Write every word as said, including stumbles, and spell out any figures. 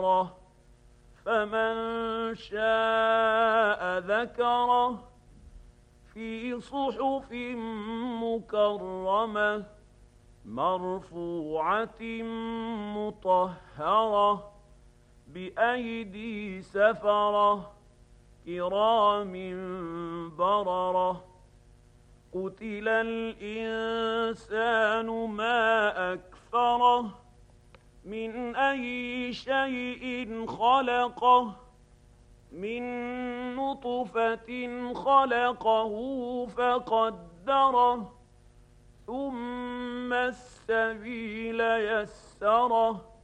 فمن شاء ذكره في صحف مكرمة مرفوعة مطهرة بأيدي سفرة كرام بررة قتل الإنسان ما أكفره من أي شيء خلقه من نطفة خلقه فقدره ثم السبيل يسره